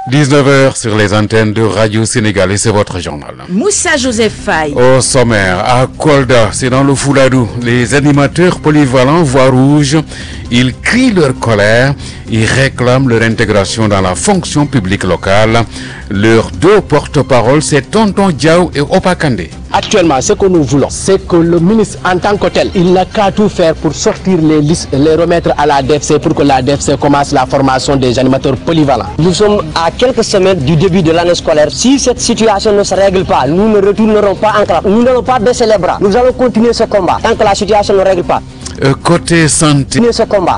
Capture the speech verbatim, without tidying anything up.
dix-neuf heures sur les antennes de Radio Sénégal et c'est votre journal. Moussa Joseph Faye. Au sommaire, à Kolda, c'est dans le Fouladou, les animateurs polyvalents voient rouge, ils crient leur colère, ils réclament leur intégration dans la fonction publique locale. Leurs deux porte-parole, c'est Tonton Diaw et Opa Kandé. Actuellement, ce que nous voulons, c'est que le ministre en tant que tel, il n'a qu'à tout faire pour sortir les listes, les remettre à la D F C pour que la D F C commence la formation des animateurs polyvalents. Nous sommes à quelques semaines du début de l'année scolaire. Si cette situation ne se règle pas, nous ne retournerons pas en classe. Nous n'allons pas baisser les bras. Nous allons continuer ce combat tant que la situation ne règle pas. Euh, côté santé. Ce combat.